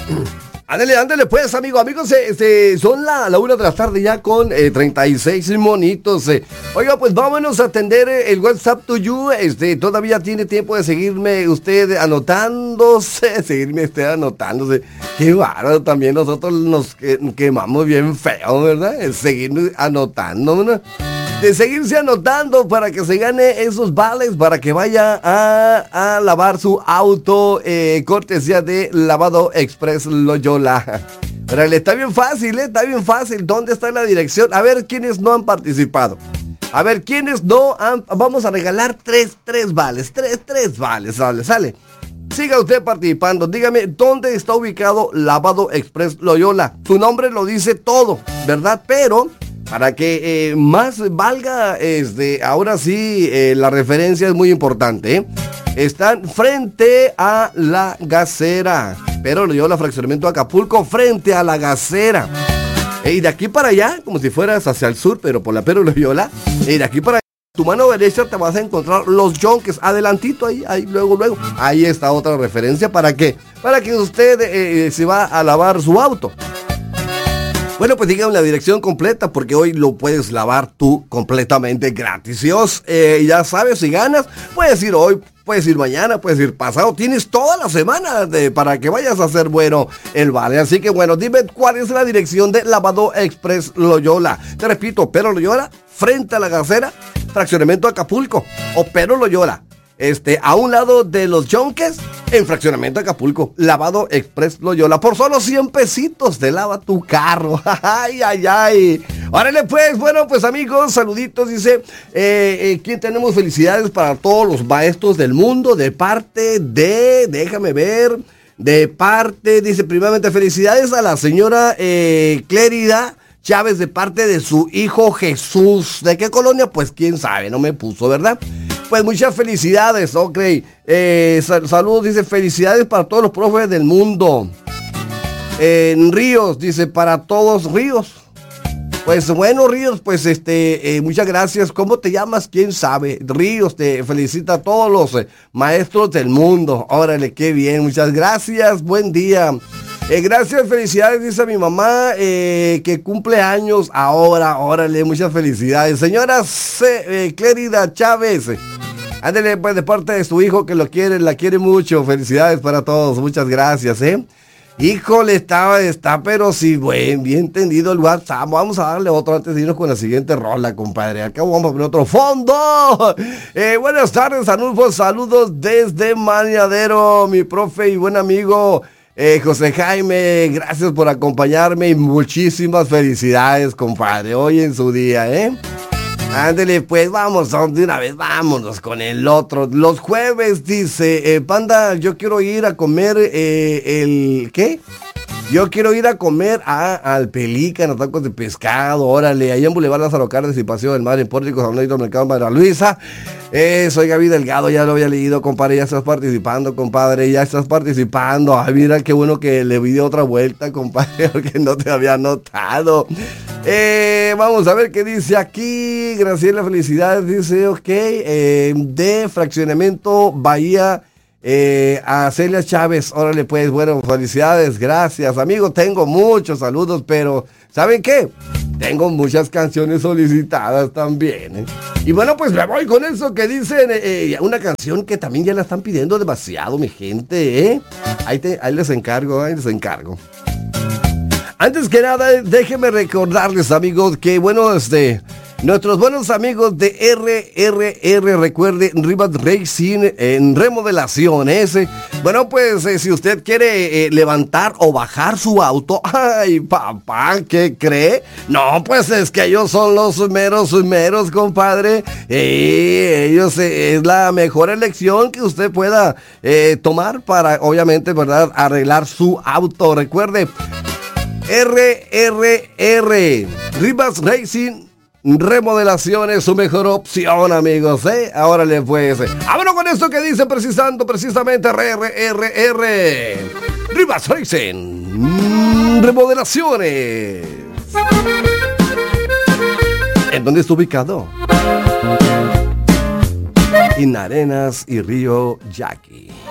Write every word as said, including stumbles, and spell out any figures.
Ándale, ándale pues, amigo, amigos, eh, eh, son la, la una de la tarde ya con eh, treinta y seis monitos. Eh. Oiga, pues vámonos a atender eh, el WhatsApp to you. Este, todavía tiene tiempo de seguirme usted anotándose, seguirme usted anotándose. Qué bárbaro, también nosotros nos que, quemamos bien feo, ¿verdad? El seguir anotándonos, de seguirse anotando para que se gane esos vales, para que vaya a, a lavar su auto, eh, cortesía de Lavado Express Loyola. Pero está bien fácil, ¿eh? Está bien fácil. ¿Dónde está la dirección? A ver quiénes no han participado. A ver quiénes no han... Vamos a regalar tres, tres vales, tres, tres vales, sale, sale. Siga usted participando. Dígame, ¿dónde está ubicado Lavado Express Loyola? Su nombre lo dice todo, ¿verdad? Pero... para que eh, más valga, este, ahora sí, eh, la referencia es muy importante, ¿eh? Están frente a la Gacera. Pero Loyola, fraccionamiento Acapulco, frente a la Gacera. Y de aquí para allá, como si fueras hacia el sur, pero por la Pero Loyola. Y de aquí para allá, tu mano derecha te vas a encontrar los Yonques. Adelantito ahí, ahí, luego, luego. Ahí está otra referencia. ¿Para qué? Para que usted eh, se va a lavar su auto. Bueno, pues dígame la dirección completa porque hoy lo puedes lavar tú completamente gratis. Dios, eh, ya sabes, si ganas, puedes ir hoy, puedes ir mañana, puedes ir pasado. Tienes toda la semana de, para que vayas a hacer bueno el vale. Así que bueno, dime cuál es la dirección de Lavado Express Loyola. Te repito, Pero Loyola, frente a la Gacera, fraccionamiento Acapulco. O Pero Loyola. Este, a un lado de los Yonques, en fraccionamiento Acapulco, Lavado Express Loyola. Por solo cien pesitos te lava tu carro. Ay, ay, ay. Órale pues, bueno, pues amigos, saluditos, dice, eh, eh, ¿quién tenemos? Felicidades para todos los maestros del mundo, de parte de, déjame ver, de parte, dice, primeramente felicidades a la señora eh, Clérida Chávez, de parte de su hijo Jesús. ¿De qué colonia? Pues quién sabe, no me puso, ¿verdad? Pues muchas felicidades, ok. Eh, sal- saludos, dice, felicidades para todos los profes del mundo. Eh, en Ríos, dice, para todos Ríos. Pues bueno, Ríos, pues este, eh, muchas gracias. ¿Cómo te llamas? ¿Quién sabe? Ríos, te felicita a todos los eh, maestros del mundo. Órale, qué bien, muchas gracias, buen día. Eh, gracias, felicidades, dice mi mamá, eh, que cumple años ahora. Órale, muchas felicidades. Señora C, eh, Clérida Chávez, ándale, pues de parte de su hijo que lo quiere, la quiere mucho. Felicidades para todos, muchas gracias, ¿eh? Híjole, está, está, pero sí, buen, bien entendido el WhatsApp. Vamos a darle otro antes de irnos con la siguiente rola, compadre. Acá vamos a poner otro fondo. Eh, buenas tardes, Anulfo, saludos desde Mañadero, mi profe y buen amigo. Eh, José Jaime, gracias por acompañarme y muchísimas felicidades, compadre, hoy en su día, ¿eh? Ándele, pues vamos, de una vez, vámonos con el otro. Los jueves, dice, eh, Panda, yo quiero ir a comer eh, el, ¿qué? Yo quiero ir a comer a, al Pelícano, tacos de pescado, órale, ahí en Boulevard Lázaro Cárdenas y Paseo del Mar, en Pórticos, San Luis, Mercado María Luisa. Eh, soy Gaby Delgado, ya lo había leído, compadre, ya estás participando, compadre, ya estás participando. Ay, mira qué bueno que le vi otra vuelta, compadre, porque no te había notado. Eh, vamos a ver qué dice aquí. Graciela, felicidades, dice, ok, eh, de Fraccionamiento Bahía. Eh, a Celia Chávez, órale pues, bueno, felicidades, gracias, amigos, tengo muchos saludos, pero ¿saben qué? Tengo muchas canciones solicitadas también, ¿eh? Y bueno, pues me voy con eso que dicen, eh, una canción que también ya la están pidiendo demasiado, mi gente, ¿eh? Ahí, te, ahí les encargo, ahí les encargo. Antes que nada, déjenme recordarles, amigos, que bueno, este... nuestros buenos amigos de R R R, recuerde, Rivas Racing en remodelaciones. Bueno, pues eh, si usted quiere eh, levantar o bajar su auto, ay, papá, ¿qué cree? No, pues es que ellos son los meros, meros, compadre. Eh, ellos eh, es la mejor elección que usted pueda eh, tomar para, obviamente, ¿verdad?, arreglar su auto. Recuerde, R R R, Rivas Racing Remodelaciones, su mejor opción, amigos, ¿eh? Ahora le pues. Vámonos con esto que dice precisando, precisamente R R R R. Rivas Racing Remodelaciones. ¿En dónde está ubicado? En Arenas y Río Yaqui.